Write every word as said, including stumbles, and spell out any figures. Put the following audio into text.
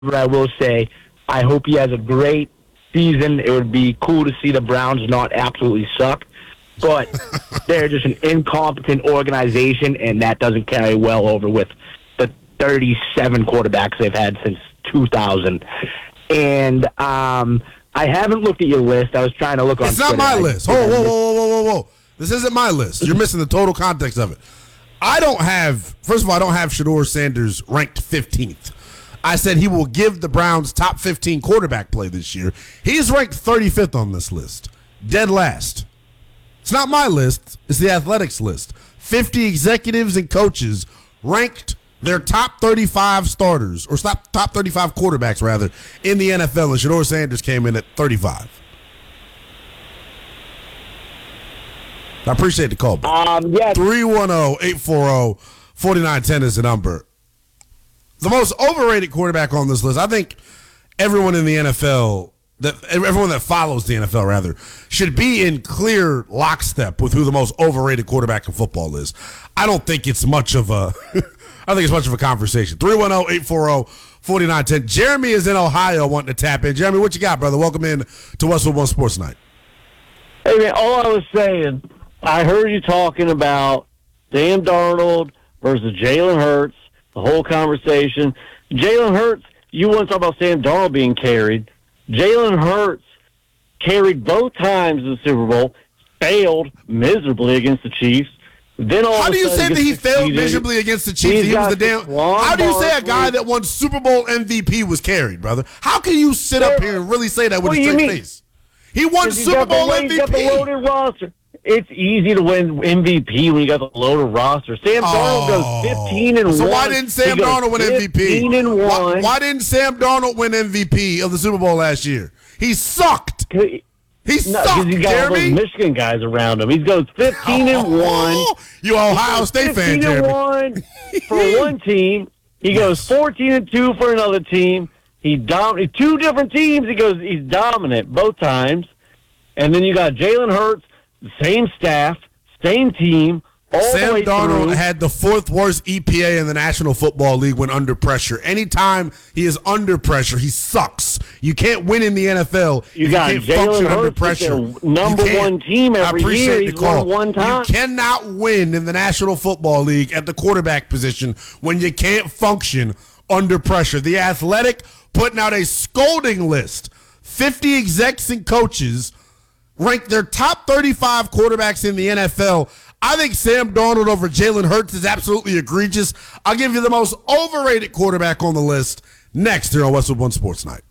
I will say, I hope he has a great season. It would be cool to see the Browns not absolutely suck. But they're just an incompetent organization, and that doesn't carry well over with the thirty-seven quarterbacks they've had since two thousand. And um, I haven't looked at your list. I was trying to look on It's not Twitter. my list. Whoa, whoa, whoa, whoa, whoa, whoa. This isn't my list. You're missing the total context of it. I don't have, first of all, I don't have Shedeur Sanders ranked fifteenth. I said he will give the Browns top fifteen quarterback play this year. He's ranked thirty-fifth on this list. Dead last. It's not my list. It's the Athletics list. fifty executives and coaches ranked their top thirty-five starters, or top, top thirty-five quarterbacks, rather, in the N F L, and Shedeur Sanders came in at thirty-five. I appreciate the call. Um, yeah. three one zero, eight four zero, four nine one zero is the number. The most overrated quarterback on this list, I think everyone in the N F L, that everyone that follows the N F L, rather, should be in clear lockstep with who the most overrated quarterback in football is. I don't think it's much of a I think it's much of a conversation. three one zero, eight four zero, four nine one zero. Jeremy is in Ohio wanting to tap in. Jeremy, what you got, brother? Welcome in to Westwood One Sports Night. Hey, man, all I was saying, I heard you talking about Sam Darnold versus Jalen Hurts, the whole conversation. Jalen Hurts, you want to talk about Sam Darnold being carried. Jalen Hurts carried both times in the Super Bowl, failed miserably against the Chiefs. Then all How of do a you sudden say that he succeeded. failed miserably against the Chiefs? He's He was got the damn. Saquon How do you say a guy Barkley. that won Super Bowl M V P was carried, brother? How can you sit up here and really say that with What a do you straight mean? face? He won He's Super got the- Bowl he's got the M V P. loaded roster. It's easy to win M V P when you got the loaded roster. Sam Darnold goes fifteen and So one. why didn't Sam He goes Darnold win M V P? fifteen and Why, one. why didn't Sam Darnold win M V P of the Super Bowl last year? He sucked. He No, sucked, because he's got all those Jeremy. Michigan guys around him. He goes fifteen and one. You Ohio State fan, fifteen and Jeremy. one for one team. He goes fourteen and two for another team. He dom- two different teams. He goes he's dominant both times. And then you got Jalen Hurts, same staff, same team. All the Sam way Darnold through. had the fourth worst E P A in the National Football League when under pressure. Anytime he is under pressure, he sucks. You can't win in the N F L You if got you can't Jalen function under Hurts, pressure. the number You can't. one team every I appreciate year. the He's call. won one time. You cannot win in the National Football League at the quarterback position when you can't function under pressure. The Athletic putting out a scolding list. fifty execs and coaches ranked their top thirty-five quarterbacks in the N F L. I think Sam Darnold over Jalen Hurts is absolutely egregious. I'll give you the most overrated quarterback on the list next here on Westwood One Sports Night.